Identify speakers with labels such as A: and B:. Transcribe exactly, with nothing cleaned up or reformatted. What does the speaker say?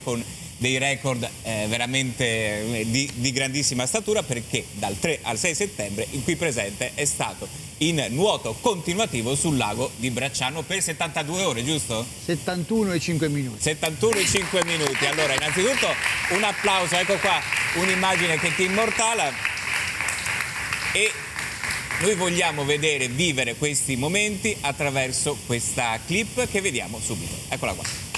A: con dei record eh, veramente eh, di, di grandissima statura, perché dal tre al sei settembre il qui presente è stato in nuoto continuativo sul lago di Bracciano per settantadue ore, giusto?
B: settantuno e cinque minuti.
A: settantuno e cinque minuti. Allora, innanzitutto un applauso, ecco qua un'immagine che ti immortala, e noi vogliamo vedere, vivere questi momenti attraverso questa clip che vediamo subito. Eccola qua.